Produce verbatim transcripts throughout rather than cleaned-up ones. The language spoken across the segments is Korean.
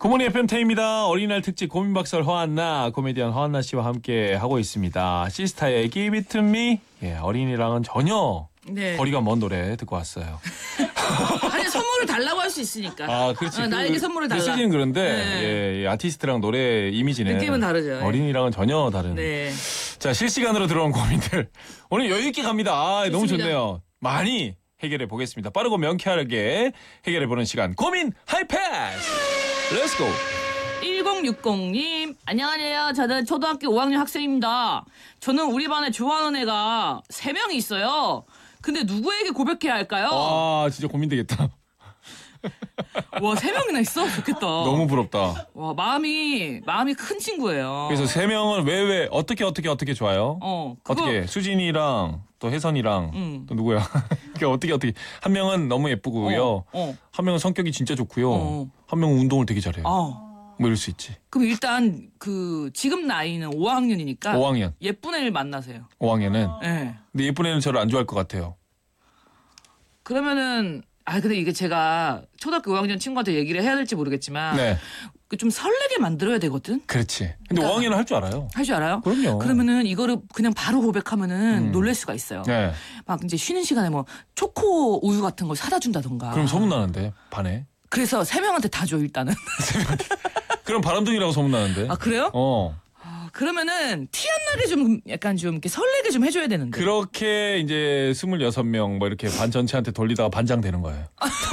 굿모닝 에프엠 태입니다. 어린이날 특집 고민박설 허한나 코미디언 허한나 씨와 함께 하고 있습니다. 시스타의 Give It To Me. 예, 어린이랑은 전혀 네. 거리가 먼 노래 듣고 왔어요. 아니 선물을 달라고 할 수 있으니까. 아, 그렇지. 어, 나에게 그, 선물을 달라. 메시지는 그런데 네. 예, 이 아티스트랑 노래 이미지는 느낌은 다르죠. 어린이랑은 전혀 다른. 네. 자, 실시간으로 들어온 고민들 오늘 여유 있게 갑니다. 아, 너무 좋습니다. 좋네요. 많이 해결해 보겠습니다. 빠르고 명쾌하게 해결해 보는 시간. 고민 하이패스. Let's go. 일공육공님 안녕하세요. 저는 초등학교 오 학년 학생입니다. 저는 우리 반에 좋아하는 애가 세 명이 있어요. 근데 누구에게 고백해야 할까요? 아, 진짜 고민되겠다. 와, 세 명이나 있어? 좋겠다. 너무 부럽다. 와, 마음이 마음이 큰 친구예요. 그래서 세 명은 왜 왜 어떻게 어떻게 어떻게 좋아요? 어, 그거, 어떻게 수진이랑 또 혜선이랑 음. 또 누구야? 그 어떻게 어떻게 한 명은 너무 예쁘고요. 어, 어. 한 명은 성격이 진짜 좋고요. 어. 한 명은 운동을 되게 잘해요. 어. 뭐 이럴 수 있지. 그럼 일단 그 지금 나이는 오 학년이니까 오 학년. 예쁜 애를 만나세요. 오 학년은. 네. 근데 예쁜 애는 저를 안 좋아할 것 같아요. 그러면은 아 근데 이게 제가 초등학교 오 학년 친구한테 얘기를 해야 될지 모르겠지만 네. 좀 설레게 만들어야 되거든. 그렇지. 근데 그러니까- 오 학년은 할 줄 알아요. 할 줄 알아요? 그럼요. 그러면은 이거를 그냥 바로 고백하면은 음. 놀랄 수가 있어요. 네. 막 이제 쉬는 시간에 뭐 초코 우유 같은 걸 사다 준다던가. 그럼 소문나는데 반에. 그래서 세 명한테 다 줘 일단은. 그럼 바람둥이라고 소문나는데. 아 그래요? 어. 아, 그러면은 티 안 나게 좀 약간 좀 이렇게 설레게 좀 해줘야 되는데. 그렇게 이제 스물여섯 명 뭐 이렇게 반 전체한테 돌리다가 반장 되는 거예요.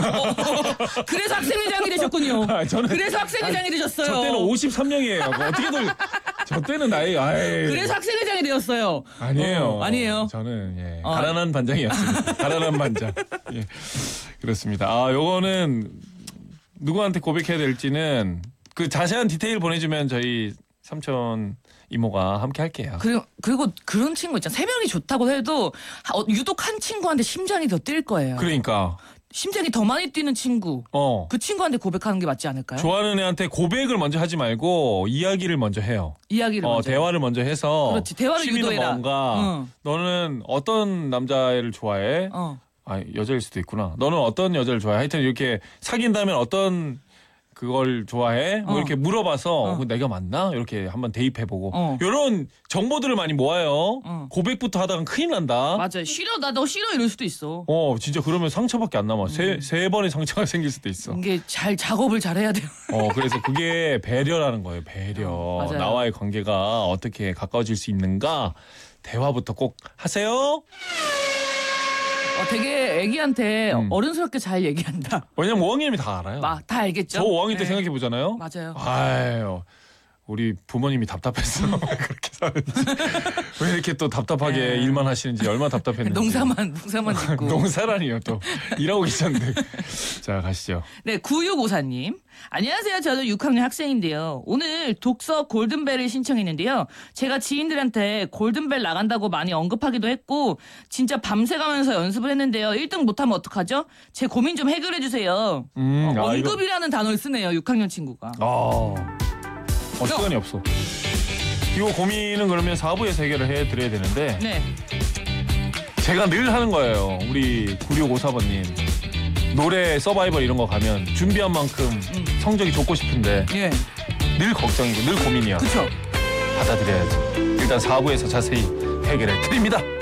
그래서 학생회장이 되셨군요. 아, 저는- 그래서 학생회장이 되셨어요. 저 때는 오십삼 명이에요. 어떻게 돌? 저 때는 나이 아예. 그래서 학생회장이 되었어요. 아니에요. 어, 아니에요. 저는 예, 어. 가난한 반장이었습니다. 가난한 반장. 예, 그렇습니다. 아, 요거는 누구한테 고백해야 될지는 그 자세한 디테일 보내주면 저희 삼촌 이모가 함께 할게요. 그리고 그리고 그런 친구 있잖아. 세 명이 좋다고 해도 하- 어, 유독 한 친구한테 심장이 더 뛸 거예요. 그러니까 심장이 더 많이 뛰는 친구. 어 그 친구한테 고백하는 게 맞지 않을까요? 좋아하는 애한테 고백을 먼저 하지 말고 이야기를 먼저 해요. 이야기를 어 먼저. 대화를 먼저 해서. 그렇지, 대화를 취미는 유도해라. 뭔가 응. 너는 어떤 남자애를 좋아해? 어. 아, 여자일 수도 있구나. 너는 어떤 여자를 좋아해? 하여튼 이렇게 사귄다면 어떤 그걸 좋아해? 뭐 어. 이렇게 물어봐서 어. 어, 내가 맞나? 이렇게 한번 대입해보고 어. 이런 정보들을 많이 모아요. 어. 고백부터 하다가 큰일 난다. 맞아요. 싫어 나 너 싫어 이럴 수도 있어. 어, 진짜 그러면 상처밖에 안 남아. 음. 세, 세 번의 상처가 생길 수도 있어. 이게 잘 작업을 잘 해야 돼요. 어, 그래서 그게 배려라는 거예요. 배려. 어, 맞아요. 나와의 관계가 어떻게 가까워질 수 있는가? 대화부터 꼭 하세요. 어, 되게 애기한테 음. 어른스럽게 잘 얘기한다. 왜냐면 오 학년이 다 알아요. 막 다 알겠죠? 저 오 학년 때 네. 생각해 보잖아요. 맞아요. 아유, 우리 부모님이 답답했어. 왜 그렇게 사는지. 왜 이렇게 또 답답하게 네. 일만 하시는지 얼마나 답답했는지. 농사만 농사만 짓고. 농사라니요 또. 일하고 계셨는데. 자, 가시죠. 네, 구육오사님. 안녕하세요. 저는 육 학년 학생인데요. 오늘 독서 골든벨을 신청했는데요. 제가 지인들한테 골든벨 나간다고 많이 언급하기도 했고 진짜 밤새 가면서 연습을 했는데요. 일 등 못하면 어떡하죠? 제 고민 좀 해결해 주세요. 음, 어, 아, 이거- 언급이라는 단어를 쓰네요. 육 학년 친구가. 아, 어, 시간이 없어. 이거 고민은 그러면 사 부에서 해결을 해드려야 되는데 네. 제가 늘 하는 거예요. 우리 구육오사 번님. 노래 서바이벌 이런 거 가면 준비한 만큼 음. 성적이 좋고 싶은데 예. 늘 걱정이고 늘 고민이야. 그쵸? 받아들여야지. 일단 사 부에서 자세히 해결해 드립니다.